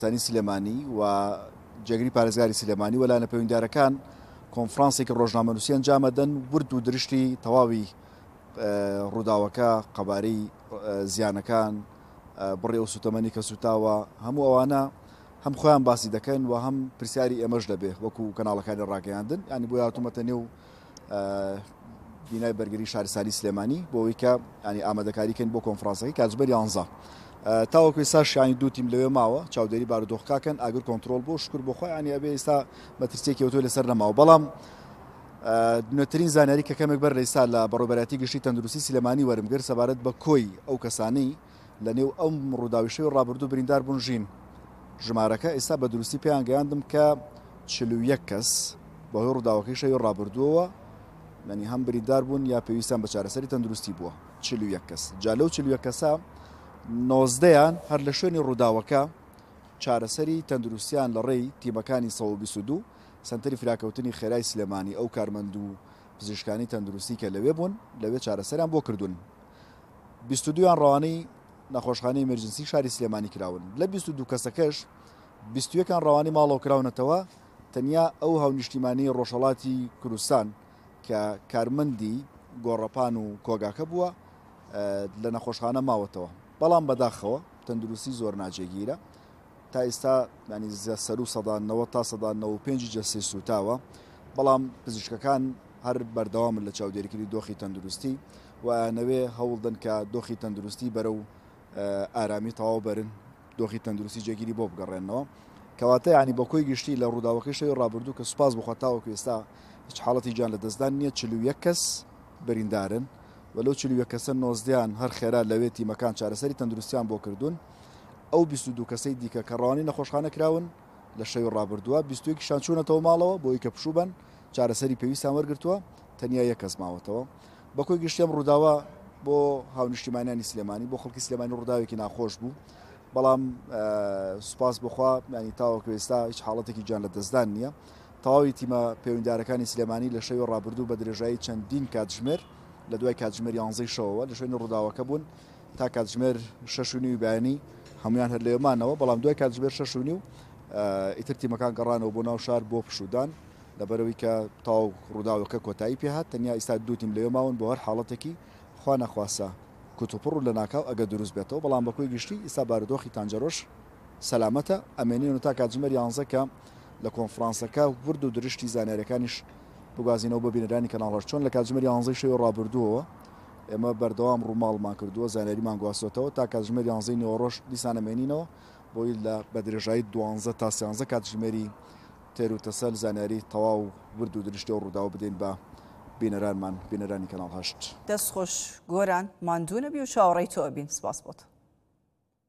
تانی سلێمانی و جێگری پارێزگاری سلێمانی و لایەنە پەیوەندیدارەکان کۆنفرانسێکی ڕۆژنامەنووسی ئەنجامەدەن ورد و درشتی تەواوی ڕووداوەکە قەبارەی زیانەکان بڕێ و سوتەمەنی کە سوتاوە هەموو ئەوانە هەم خۆیان باسی دەکەن و هەم پرسیاری ئێمەش دەبێ وەکو کەناڵەکانی ڕاگەیاندن ینی بۆ هاتوومەتە نێو بینای بەرگری شارستانی سلێمانی بۆ ئەوەی کە ینی ئامادەکاریکەن بۆ کۆنفرانسەکەی کاتژمێر 11 تاوەکو ئێستا شیانی دوو تیم لەوێ ماوە چاودێری بارودۆخکاکەن ئاگر کۆنتترۆل بۆ شکر بۆ خۆی ینی ئەبێ ئێستا مەترسێکی ئۆتۆ لەسەر نەماوە بەڵام نوێترین زانیاری کە کەمێک بەر لە ئێستا لە بەڕێوەبەرەتی گشتی تەندروستی سلێمانی وەرمگر سەبارەت بە کۆی ئەو کەسانەی لە نێو ئەم ڕووداویشەی ڕابردوو بریندار بوون ژین ژمارەکە ئێستا بە دروستی پێیان گەیاندم کە 41 کەس بەهۆی ڕووداوەکەی شەوی ڕابردووەوە ینی هەم بریندار بوون یا پێویستیان بە چارەسەری تەندروستی بووە 41 کەس جا لەو 41 کەسە 19یان هەر لە شوێنی ڕووداوەکە چارەسەری تەندروستیان لە ڕێی تیمەکانی 122 سنتەری فراکەوتنی خێرای سلێمانی ئەو کارمەند و پزیشکانی تەندروستی کە لەوێ بوون لەوێ چارەسەریان بۆ کردوون 22یان ڕەوانەی نەخۆشخانەی ئەمەرجنسی شاری سلێمانی کراون لە 22 کەسەکەش 21یان ڕەوانەی ماڵەوە کراونەتەوە تەنیا ئەو هاونیشتیمانی ڕۆژهەڵاتی کوردستان کە کارمەندی گۆڕەپان و کۆگاکە بووە لە نەخۆشخانە ماوەتەوە بەڵام بەداخەوە تەندروستی زۆر ناجێگیرە تا ئێستا ینی سەر و سەدان 90 تا 95 جەسەی سوتاوە بەڵام پزیشکەکان هەر بەردەوامن لە چاودێریکردنی دۆخی تەندروستی و نەوێ هەوڵدن کە دۆخی تەندروستی بەرەو ئارامی تەواو بەرن دۆخی تەندروستی جێگیری بۆ بگەڕێنەوە کەواتە ینی بە کۆی گشتی لە ڕووداوەکەی شەوی ڕابردوو کە سوپاس بخواتاوەکو ئێستا هیچ حاڵەتی جان لە دەستدان نییە 41 کەس بریندارن وەلو 41 کەسە 19یان هەر خێرا لەوێ تیمەکان چارەسەری تەندروستیان بۆ کردوون ئەو 22 کەسەی دیکە کە ڕەوانەی نەخۆشخانە کراون لە شەوی ڕابردووە 21 چوونەتەوە ماڵەوە بۆی کە پشوبن چارەسەری پێویستیان وەرگرتووە تەنیا یەک کەس ماوەتەوە بەکۆی گشتیم ڕووداوە بۆ هاونیشتیمانیانی سلێمانی بۆ خەڵکی سلێمانی ڕووداوێکی ناخۆش بوو بەڵام سوپاس بخوا ینی تاوەکو ئێستا هیچ حاڵەتێکی جان لە دەستدان نییە تەواوی تیمە پەیوەندیدارەکانی سلێمانی لە شەوی ڕابردوو بە درێژایی چەندین کاتژمێر لە دوای کاتژمێر 11 شەوە لە شوێنی ڕووداوەکە بوون تا کاتژمێر 6 بەیانی هەمویان هەر لێمانەوە بەڵام دوای کاتژمێر 6 ئیتر تیمەکان گەڕانەوە بۆ ناو شار بۆ پشودان لەبەرەوەی کە تاو ڕووداوەکە کۆتایی پێهات تەنیا ئێستا دوو تیم لێ ماون بۆ هەر حاڵەتێکی خوا نەخواسە کوتوپڕ لە ناکاو ئەگە دروست بێتەوە بەڵام بەکۆی گشتی ئێستا بارودۆخی تانجەرۆش سەلامەتە ئەمێنین تا کاتژمێر 11 کە لە کۆنفرانسەکە ورد و درشتی زانیاریەکانیش بگازینەوە بە بینەرانی کەناڵەش چۆن لە کاتژمێر 11 شەوی ڕابردووەوە ئێمە بەردەوام ڕووماڵمان کردووە زانیاریمان گواستوەتەوە تا کاتژمێر 11 نیوەڕۆژ دیسان ئەمێنینەوە بۆی لە بە درێژایی 12 تا 13 کاتژمێری تێر و تەسەل زانیاری تەواو ورد و درشتی و ڕووداوە بدەین بە بینەرانی کەناڵ هەشت دەستخۆش گۆران ماندوونە بی و چاوەڕێی تۆ ئەبین سپاس بۆت